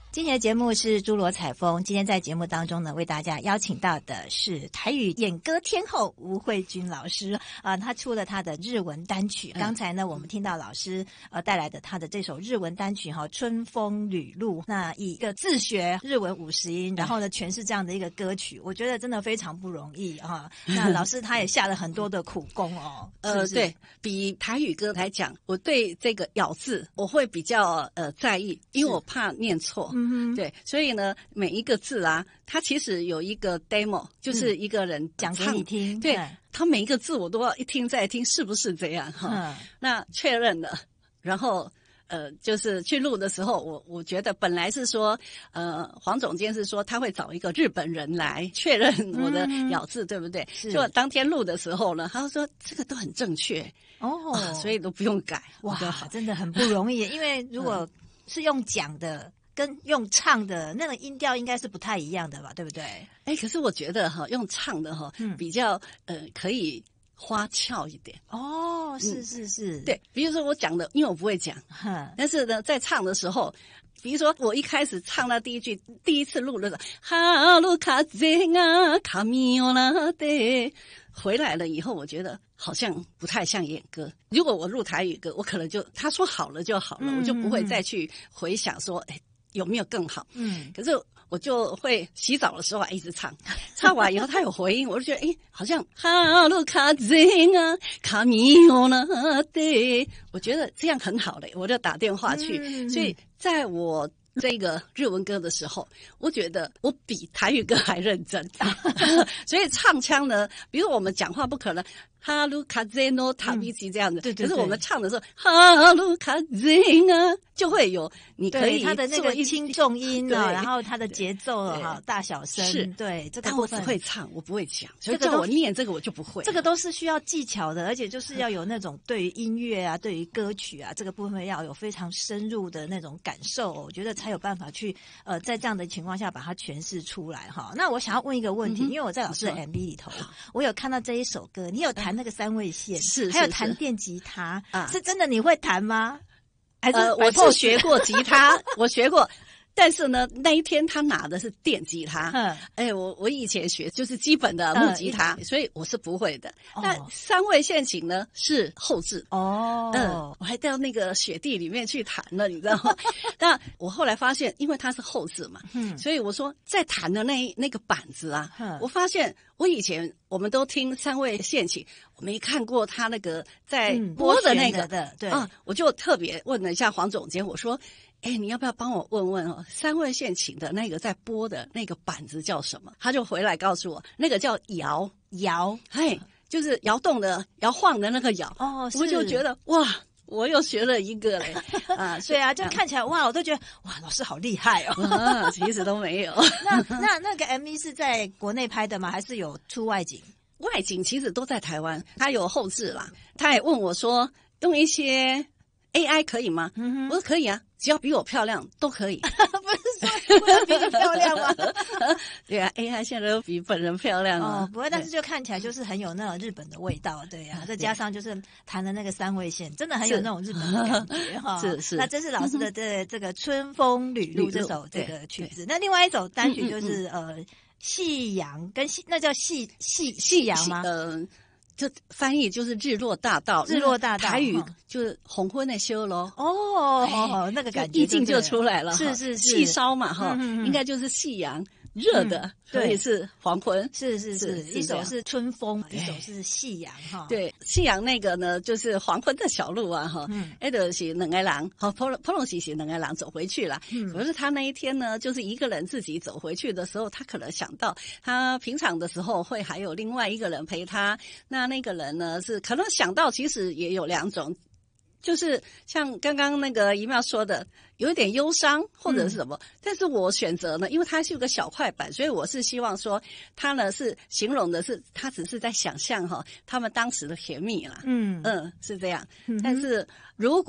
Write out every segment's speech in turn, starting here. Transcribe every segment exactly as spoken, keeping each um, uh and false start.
今天的节目是诸罗采风，今天在节目当中呢，为大家邀请到的是台语演歌天后吴慧君老师啊、呃，她出了她的日文单曲。刚才呢，我们听到老师呃带来的她的这首日文单曲哈，《春风旅路》。那以一个自学日文五十音，然后呢诠释这样的一个歌曲，我觉得真的非常不容易哈。那老师他也下了很多的苦功哦。是呃，对比台语歌来讲，我对这个咬字我会比较呃在意，因为我怕念错。嗯，对，所以呢，每一个字啊，它其实有一个 demo， 就是一个人讲给你听， 对，他每一个字我都要一听再听，是不是这样哈？嗯、那确认了，然后呃，就是去录的时候，我我觉得本来是说，呃，黄总监是说他会找一个日本人来确认我的咬字，嗯、对不对？就当天录的时候呢，他说这个都很正确哦、啊，所以都不用改。 哇，真的很不容易，因为如果是用讲的。跟用唱的那个音调应该是不太一样的吧，对不对？ 哎，可是我觉得哈，用唱的哈，嗯、比较呃可以花俏一点。 哦，是是是， 嗯、对，比如说我讲的，因为我不会讲，但是呢，在唱的时候，比如说我一开始唱那第一句，第一次录的时候，哈鲁卡泽啊卡米欧拉德，回来了以后，我觉得好像不太像演歌。如果我录台语歌，我可能就他说好了就好了，嗯、我就不会再去回想说，哎。有没有更好？嗯，可是我就会洗澡的时候啊一直唱，唱完以后他有回音，我就觉得诶好像哈鲁卡泽啊卡米欧拉德，我觉得这样很好嘞，我就打电话去。嗯、所以在我这个日文歌的时候，我觉得我比台语歌还认真。所以唱腔呢，比如我们讲话不可能哈鲁卡泽诺塔比奇这样子，对对对，可是我们唱的时候哈鲁卡泽啊，就会有你可以它的那个轻重音啊，然后它的节奏哈大小声是对这个但我只会唱，我不会讲，所以叫我念这个我就不会。 这个都是需要技巧的，而且就是要有那种对于音乐啊、对于歌曲啊这个部分要有非常深入的那种感受，我觉得才有办法去呃在这样的情况下把它诠释出来哈。那我想要问一个问题，嗯、因为我在老师的 M V 里头，我有看到这一首歌，你有弹那个三味线，是，还有弹电吉他，啊，是真的你会弹吗？还是呃，我是学过吉他，我学过。但是呢，那一天他拿的是电吉他，嗯，哎，我我以前学就是基本的木吉他，嗯、所以我是不会的。哦、那三味线琴呢是后置哦，嗯，我还到那个雪地里面去弹了，你知道吗？那我后来发现，因为它是后置嘛，嗯，所以我说在弹的那那个板子啊，嗯、我发现我以前我们都听三味线琴，我没看过他那个在拨的那个、 嗯、的，对啊，我就特别问了一下黄总监，我说。哎，你要不要帮我问问哦？三味线琴的那个在拨的那个板子叫什么？他就回来告诉我，那个叫摇摇， 嘿，就是摇动的、摇晃的那个摇。哦，我就觉得哇，我又学了一个嘞啊！对啊，就看起来哇，我都觉得哇，老师好厉害哦。 啊，其实都没有。 那那那个 M V 是在国内拍的吗？还是有出外景？ 外景其实都在台湾，他有后置啦。他也问我说，用一些 A I 可以吗？嗯、我说可以啊。只要比我漂亮都可以， 不是说不能比你漂亮吗？ 对啊 ，A I 现在都比本人漂亮啊。 哦，不会，但是就看起来就是很有那种日本的味道，对呀、啊。再加上就是弹的那个三味线，真的很有那种日本的感觉哈。 是是。 那这是老师的这这个《春风旅路》这首这个曲子。那另外一首单曲就是嗯嗯呃，夕阳跟夕那叫夕夕夕阳吗？ 嗯。就翻译就是日落大道， 日落大道， 台语就是红昏的修咯。 哦，哦，那个感觉意境就出来了， 是是是， 夕烧嘛哈，嗯嗯应该就是夕阳。热的，嗯、所以是黄昏， 是是 是, 是，一首是春风，一首是夕阳哈。 对，夕阳那个呢，就是黄昏的小路啊哈，嗯，那个是两个人，好，普普隆西是两个人走回去了。嗯，可是他那一天呢，就是一个人自己走回去的时候，他可能想到，他平常的时候会还有另外一个人陪他，那那个人呢是可能想到，其实也有两种。就是像刚刚那个姨妈说的，有一点忧伤或者是什么，嗯、但是我选择呢，因为它是有个小快板，所以我是希望说，它呢是形容的是，他只是在想象哈，他们当时的甜蜜啦，嗯嗯，是这样。嗯、但是如果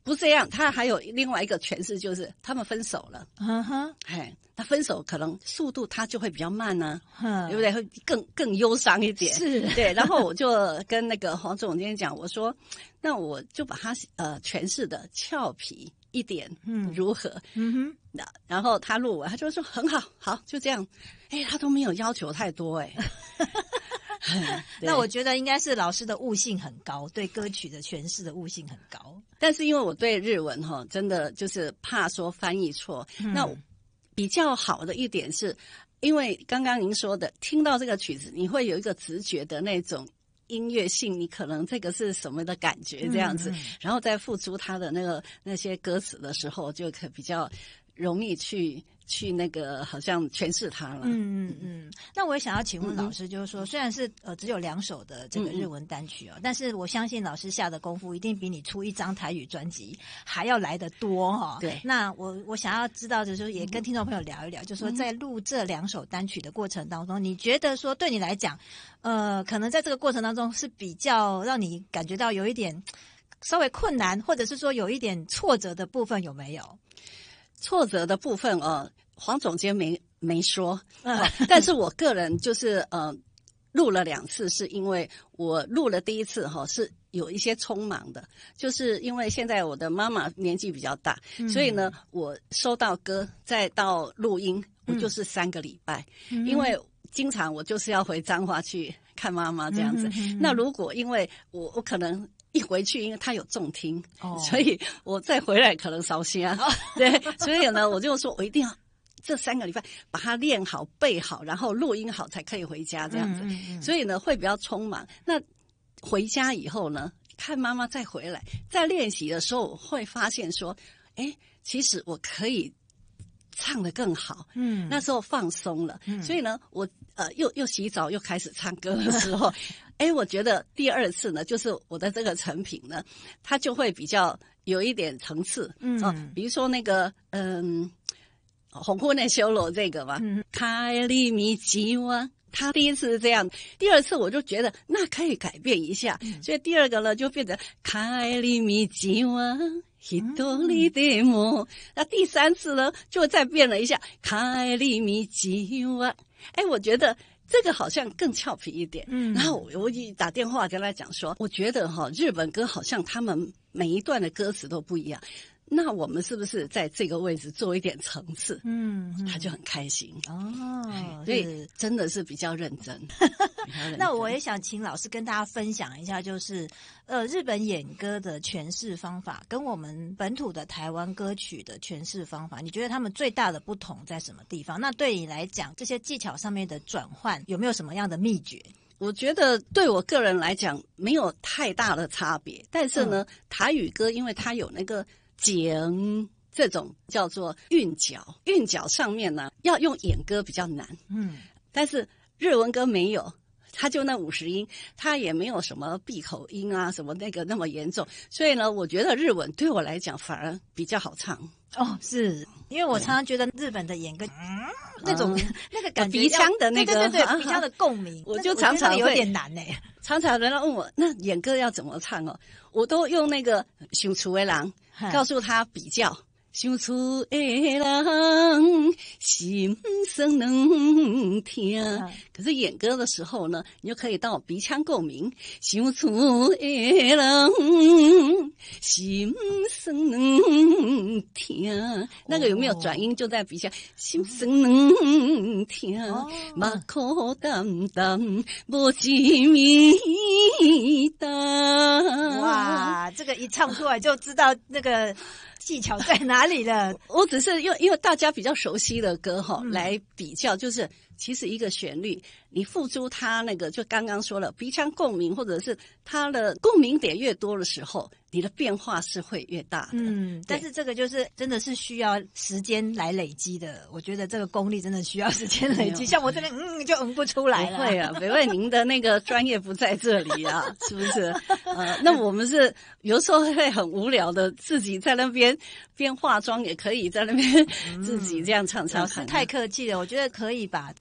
不这样，他还有另外一个诠释，就是他们分手了。嗯哼，哎，那分手可能速度他就会比较慢呢、啊，对不对？会更更忧伤一点。 是， 对。然后我就跟那个黄总监讲，我说，那我就把他呃诠释的俏皮一点，嗯，如何？嗯哼。那然后他录完，他就说很好，好，就这样。哎，他都没有要求太多、哎。 那我觉得应该是老师的悟性很高，对歌曲的诠释的悟性很高。 但是因为我对日文哈，真的就是怕说翻译错。嗯、那比较好的一点是，因为刚刚您说的，听到这个曲子，你会有一个直觉的那种音乐性，你可能这个是什么的感觉这样子，嗯嗯然后再付出他的那个那些歌词的时候，就可比较容易去。去那个好像诠释它了。 嗯嗯嗯。那我也想要请问老师，就是说，嗯、虽然是呃只有两首的这个日文单曲哦，嗯、但是我相信老师下的功夫一定比你出一张台语专辑还要来得多哈、哦。 对。 那我我想要知道的就是，也跟听众朋友聊一聊，嗯、就是说在录这两首单曲的过程当中，你觉得说对你来讲，呃，可能在这个过程当中是比较让你感觉到有一点稍微困难，或者是说有一点挫折的部分有没有？ 挫折的部分哦，黄总监没没说，嗯、哦，但是我个人就是呃录了两次，是因为我录了第一次哈、哦、是有一些匆忙的，就是因为现在我的妈妈年纪比较大，嗯、所以呢我收到歌再到录音，我就是三个礼拜，嗯、因为经常我就是要回彰化去看妈妈这样子。嗯、哼哼那如果因为我我可能。一回去，因为他有重听，哦、所以我再回来可能烧香。哦、对，所以呢，我就说我一定要这三个礼拜把它练好、背好，然后录音好才可以回家这样子。嗯嗯嗯所以呢，会比较匆忙。那回家以后呢，看妈妈再回来，在练习的时候，我会发现说，哎，其实我可以唱得更好。嗯，那时候放松了。嗯，所以呢，我呃又又洗澡又开始唱歌的时候。哎，我觉得第二次呢，就是我的这个成品呢，它就会比较有一点层次，嗯、哦，比如说那个，嗯，红婚的修罗这个嘛，开里米吉哇，他第一次是这样，第二次我就觉得那可以改变一下，嗯、所以第二个呢就变成开里米吉哇。一朵里的梦，那第三次呢，就再变了一下，开里米吉哇，哎，我觉得。这个好像更俏皮一点，嗯，然后我我一打电话跟他讲说，我觉得哈、哦，日本歌好像他们每一段的歌词都不一样，那我们是不是在这个位置做一点层次？嗯，嗯他就很开心哦，所以真的是比较认真。比较认真那我也想请老师跟大家分享一下，就是呃，日本演歌的诠释方法跟我们本土的台湾歌曲的诠释方法，你觉得他们最大的不同在什么地方？那对你来讲，这些技巧上面的转换有没有什么样的秘诀？ 我觉得对我个人来讲没有太大的差别，但是呢，嗯、台语歌因为它有那个简这种叫做韵脚，韵脚上面呢要用演歌比较难，嗯，但是日文歌没有。他就那五十音，他也没有什么闭口音啊，什么那个那么严重，所以呢，我觉得日文对我来讲反而比较好唱。 哦，是因为我常常觉得日本的演歌，嗯、那种、嗯、那个感觉鼻腔的那个， 对对对，鼻腔的共鸣， 我就常常有点难哎。 常常人家问我，那演歌要怎么唱哦？我都用那个想厝的人告诉他比较。想厝的人心声能听，嗯、可是演歌的时候呢，你就可以到鼻腔共鸣。想厝的人心声能听，哦、那个有没有转音就在鼻腔，心声能听，目口淡淡无一米大。 哇，这个一唱出来就知道那个。技巧在哪里了？ 我只是用因为大家比较熟悉的歌哈、嗯、来比较，就是其实一个旋律，你付诸它那个就刚刚说了鼻腔共鸣，或者是它的共鸣点越多的时候，你的变化是会越大的。 嗯，但是这个就是真的是需要时间来累积的。我觉得这个功力真的需要时间累积，像我这边嗯就嗯不出来了。 不会啊，北魏您的那个专业不在这里啊，是不是？呃，那我们是有时候会很无聊的，自己在那边边化妆也可以在那边自己这样唱唱、啊。 老师太客气了，我觉得可以把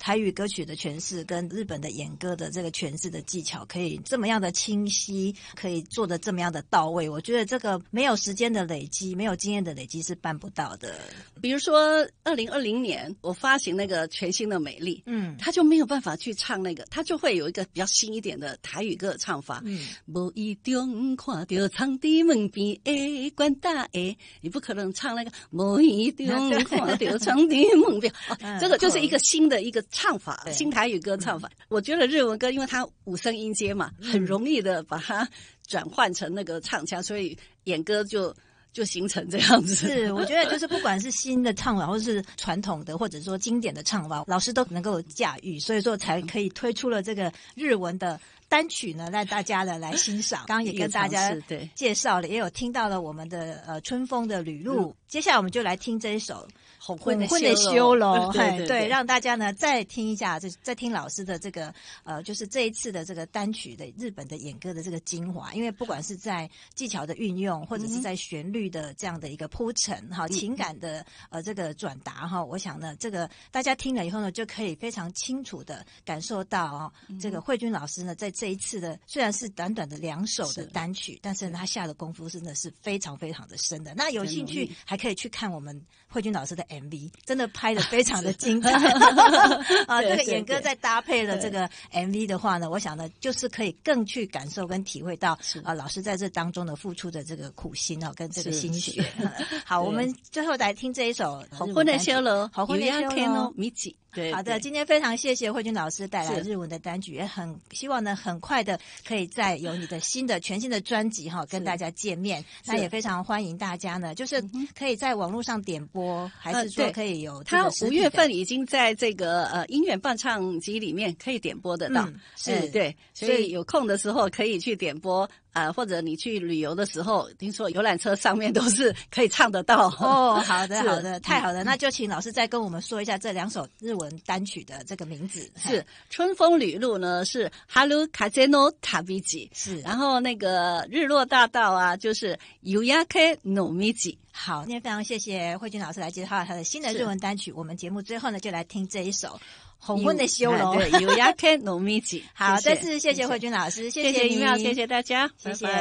台语歌曲的诠释跟日本的演歌的这个诠释的技巧可以这么样的清晰，可以做得这么样的到位，我觉得这个没有时间的累积，没有经验的累积是办不到的。 比如说二零二零年我发行那个全新的美丽，嗯，他就没有办法去唱那个，他就会有一个比较新一点的台语歌唱法。嗯，无意中看到藏在门边的关大爷，你不可能唱那个无意中看到藏在门边、哦嗯、这个就是一个新的一个唱法，新台语歌唱法、嗯、我觉得日文歌因为它五声音阶嘛、嗯、很容易的把它转换成那个唱腔，所以演歌就就形成这样子。 是，我觉得就是不管是新的唱法或是传统的或者说经典的唱法，老师都能够驾驭，所以说才可以推出了这个日文的单曲呢，让大家呢来欣赏。刚刚也跟大家介绍了，也有听到了我们的呃春风的旅路、嗯、接下来我们就来听这一首红婚的修楼， 对对对, 对，让大家呢再听一下，再听老师的这个呃，就是这一次的这个单曲的日本的演歌的这个精华。因为不管是在技巧的运用，或者是在旋律的这样的一个铺陈哈、嗯，情感的呃这个转达哈，我想呢，这个大家听了以后呢，就可以非常清楚的感受到哦，嗯、这个慧君老师呢，在这一次的虽然是短短的两首的单曲，但是他下的功夫真的是非常非常的深的。那有兴趣还可以去看我们慧君老师的 M V， 真的拍得非常的精彩啊！这个演歌再搭配了这个 M V 的话呢，我想呢，就是可以更去感受跟体会到啊，老师在这当中的付出的这个苦心哦，跟这个心血。好，我们最后来听这一首好婚的修楼， 好婚的修楼， 米吉。对， 好的，今天非常谢谢慧君老师带来日文的单曲，也很希望呢，很快的可以再有你的新的全新的专辑哈，跟大家见面。那也非常欢迎大家呢，就是可以在网络上点播，还是说可以有这个实体的？ 他五月份已经在这个呃音乐伴唱机里面可以点播得到，嗯、是、嗯、对，所以有空的时候可以去点播。啊、呃，或者你去旅游的时候，听说游览车上面都是可以唱得到。 哦，好的，好的，太好了，那就请老师再跟我们说一下这两首日文单曲的这个名字。 是《春风旅路》呢，是 Haru Kaze no Tabiji， 是，然后那个日落大道啊，就是 Yuyake no Miji。 好，今天非常谢谢慧君老师来介绍他的新的日文单曲。我们节目最后呢，就来听这一首。红婚的修楼， 对，有亚克农米吉。 好，再次谢谢慧君老师， 谢谢你，谢谢大家， 谢谢。